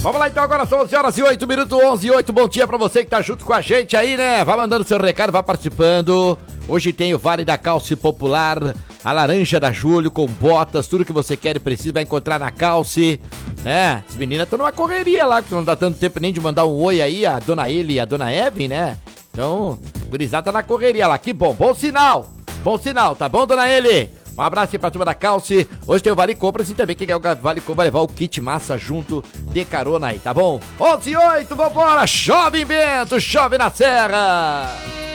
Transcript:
Vamos lá então, agora são 11 horas e 8 minutos, 11 e 8. Bom dia pra você que tá junto com a gente aí, né? Vai mandando seu recado, vai participando. Hoje tem o Vale da Calce Popular, a laranja da Júlio com botas, tudo que você quer e precisa vai encontrar na Calce. As meninas estão numa correria lá, que não dá tanto tempo nem de mandar um oi aí, a dona Eli e a dona Eve, né? Então, o gurizada tá na correria lá, que bom, bom sinal, tá bom, dona Eli? Um abraço aí pra turma da Calce. Hoje tem o Vale Compras e também quem quer o Vale Compras vai levar o kit massa junto de carona aí, tá bom? 11 e 8, vambora! Chove em Bento, chove na Serra!